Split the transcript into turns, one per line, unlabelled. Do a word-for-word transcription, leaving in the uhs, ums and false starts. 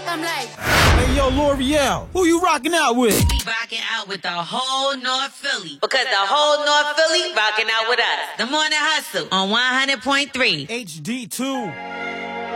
I'm like,
hey, yo, L'Oreal, who you rocking out with?
We rocking out with the whole North Philly. Because the whole North Philly rocking out with us. The Morning Hustle on one hundred point three.
H D two.